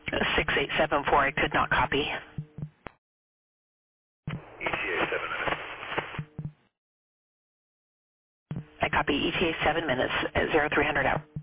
6874, I could not copy. ETA 7 minutes. I copy ETA 7 minutes at 0300 out.